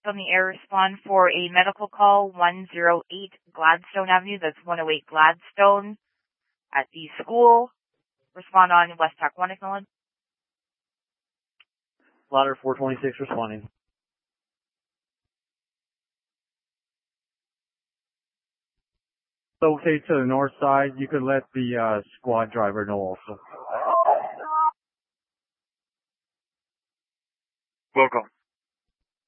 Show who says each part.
Speaker 1: on the air. Respond for a medical call, 108 Gladstone Avenue. That's 108 Gladstone at the school. Respond on West Talk 1 acknowledge.
Speaker 2: Ladder 426 responding.
Speaker 3: Locate to the north side. You could let the squad driver know also.
Speaker 4: Welcome.